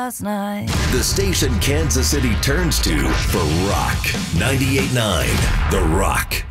last night. The station Kansas City turns to for rock. 98.9 The Rock.